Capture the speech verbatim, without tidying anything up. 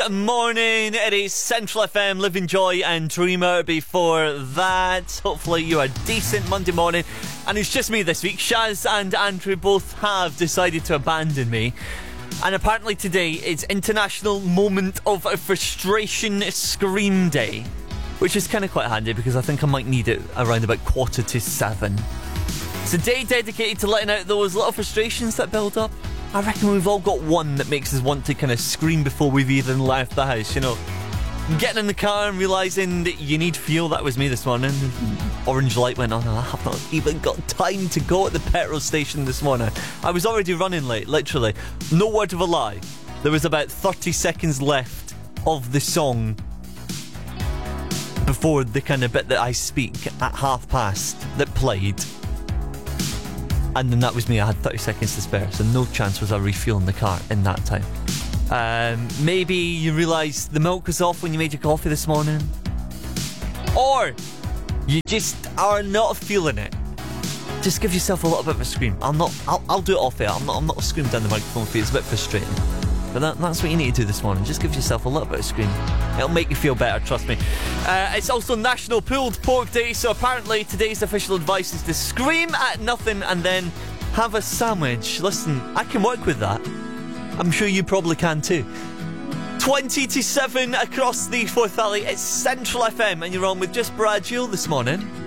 Morning, it is Central F M, Living Joy and Dreamer. Before that, hopefully you are decent Monday morning. And it's just me this week. Shaz and Andrew both have decided to abandon me. And apparently today is International Moment of Frustration Scream Day, which is kind of quite handy because I think I might need it around about quarter to seven. It's a day dedicated to letting out those little frustrations that build up. I reckon we've all got one that makes us want to kind of scream before we've even left the house, you know. Getting in the car and realising that you need fuel. That was me this morning. Orange light went on and I have not even got time to go at the petrol station this morning. I was already running late, literally. No word of a lie. There was about thirty seconds left of the song before the kind of bit that I speak at half past that played. And then that was me. I had thirty seconds to spare, so no chance was I refueling the car in that time. Um, maybe you realise the milk was off when you made your coffee this morning. Or you just are not feeling it. Just give yourself a little bit of a scream. I'm not, I'll, I'll do it off air. I'm not, I'm not screaming down the microphone for you. It's a bit frustrating. But that, that's what you need to do this morning. Just give yourself a little bit of a scream. It'll make you feel better, trust me. Uh, it's also National Pulled Pork Day, so apparently today's official advice is to scream at nothing and then have a sandwich. Listen, I can work with that. I'm sure you probably can too. twenty to seven across the Forth Valley. It's Central F M and you're on with just Brad Jewell this morning.